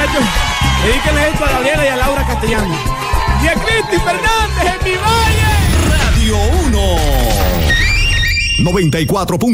muchachos. Dedíquenle esto a Gabriela y a Laura Castellano. Y a Cristi Fernández en mi valle. Radio 1 94.